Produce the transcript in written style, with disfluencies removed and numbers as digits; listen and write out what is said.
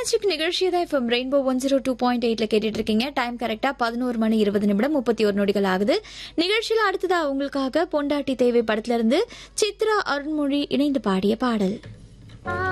Magic நிகழ்ச்சியை தான் FM rainbow 102.8ல கேட்டுட்டு இருக்கீங்க. டைம் கரெக்டா 11 மணி 20 நிமிடம் 31 நொடிகள் ஆகுது. நிகழ்ச்சியில அடுத்ததா உங்களுக்காக பொண்டாட்டி தேவை படத்துல இருந்து சித்ரா அருண்மொழி இணைந்து பாடிய பாடல்.